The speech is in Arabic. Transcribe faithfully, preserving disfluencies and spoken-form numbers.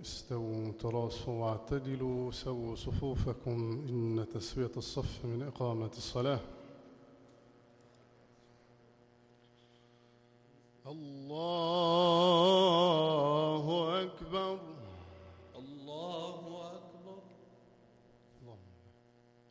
استووا تراصوا واعتدلوا سووا صفوفكم إن تسوية الصف من إقامة الصلاة. الله أكبر. الله أكبر.